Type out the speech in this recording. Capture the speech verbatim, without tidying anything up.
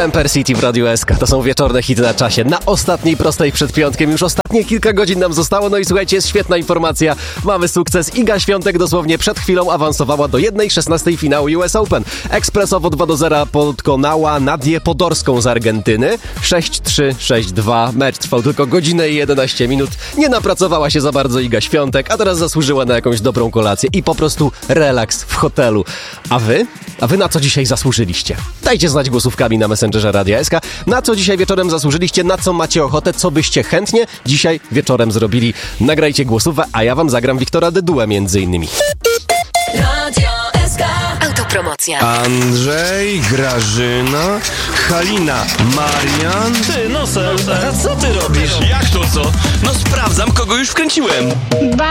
Camper City w Radiu S K. To są wieczorne hity na czasie. Na ostatniej prostej przed piątkiem. Już ostatnie kilka godzin nam zostało. No i słuchajcie, jest świetna informacja. Mamy sukces. Iga Świątek dosłownie przed chwilą awansowała do jednej szesnastej finału U S Open. Ekspresowo dwa do zera pokonała Nadię Podorską z Argentyny. sześć trzy, sześć dwa. Mecz trwał tylko godzinę i jedenaście minut. Nie napracowała się za bardzo Iga Świątek, a teraz zasłużyła na jakąś dobrą kolację i po prostu relaks w hotelu. A wy? A wy na co dzisiaj zasłużyliście? Dajcie znać głosówkami na Messengerze Radia S K. Na co dzisiaj wieczorem zasłużyliście? Na co macie ochotę? Co byście chętnie dzisiaj wieczorem zrobili? Nagrajcie głosówkę, a ja wam zagram Wiktora Dydułę między innymi. Radio S K. Autopromocja. Andrzej, Grażyna, Halina, Marian. Ty, Nosel, a co ty robisz? Jak to co? No sprawdzam, kogo już wkręciłem. Ba